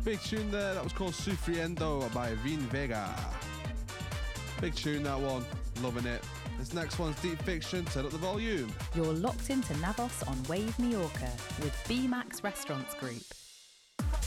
Big tune there, that was called Sufriendo by Vin Vega. Big tune that one, loving it. This next one's Deep Fiction, turn up the volume. You're locked into Navos on Wave Mallorca with B-Max Restaurants Group.